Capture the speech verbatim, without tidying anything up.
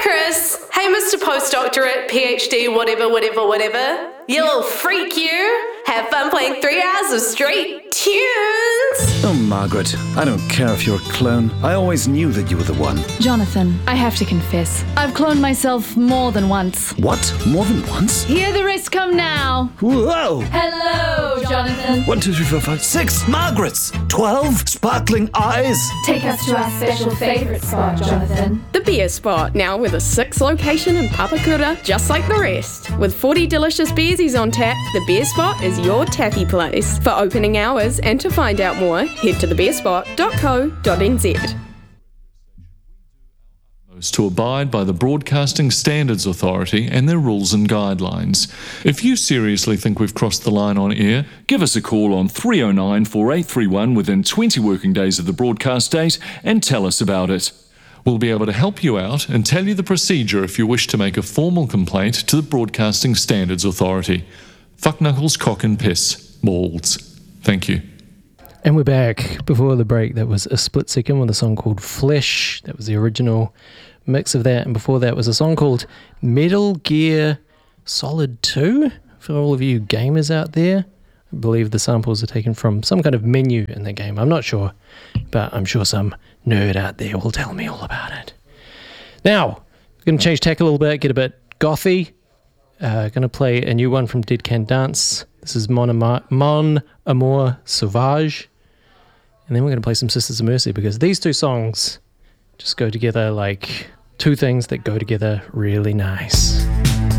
Chris. Hey, Mister Postdoctorate, PhD, whatever, whatever, whatever. You little freak, you. Have fun playing three hours of straight tunes. Oh, Margaret, I don't care if you're a clone. I always knew that you were the one. Jonathan, I have to confess, I've cloned myself more than once. What? More than once? Hear the rest come now. Whoa! Hello, Jonathan. One, two, three, four, five, six Margarets! Twelve sparkling eyes! Take us to our special favourite spot, Jonathan. The beer spot, now with a sixth location in Papakura, just like the rest. With forty delicious beersies on tap, the beer spot is your tappy place. For opening hours and to find out more, head to the beer spot dot co dot n z. To abide by the Broadcasting Standards Authority and their rules and guidelines. If you seriously think we've crossed the line on air, give us a call on three oh nine, four eight three one within twenty working days of the broadcast date and tell us about it. We'll be able to help you out and tell you the procedure if you wish to make a formal complaint to the Broadcasting Standards Authority. Fuck knuckles, cock and piss. Balls. Thank you. And we're back. Before the break, that was a split second with a song called Flesh. That was the original mix of that. And before that was a song called Metal Gear Solid two. For all of you gamers out there, I believe the samples are taken from some kind of menu in the game. I'm not sure, but I'm sure some nerd out there will tell me all about it. Now, we're going to change tack a little bit, get a bit gothy. Uh, going to play a new one from Dead Can Dance. This is Mon Amour, Mon Amour Sauvage. And then we're going to play some Sisters of Mercy, because these two songs just go together like two things that go together really nice.